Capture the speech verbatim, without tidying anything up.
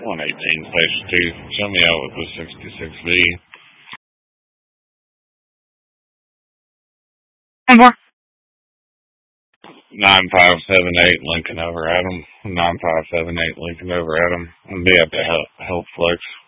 one eighteen station two. Show me out with the sixty-six V. One more. nine five seven eight Lincoln over Adam. nine five seven eight Lincoln over Adam. I'll be at the Health Flex.